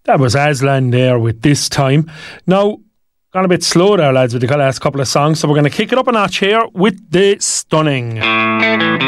That was Aslan there with This Time. Now, gone a bit slow there, lads, with the last couple of songs, so we're going to kick it up a notch here with the Stunning.